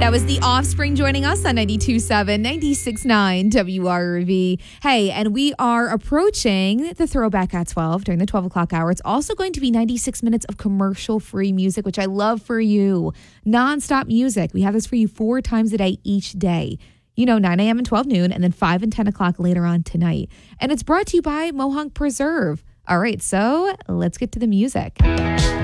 That was The Offspring joining us on 92.7, 96.9 WRV. Hey, and we are approaching the Throwback at 12 during the 12 o'clock hour. It's also going to be 96 minutes of commercial-free music, which I love for you. Non-stop music. We have this for you 4 times a day each day. 9 a.m. and 12 noon, and then 5 and 10 o'clock later on tonight. And it's brought to you by Mohonk Preserve. All right, so let's get to the music.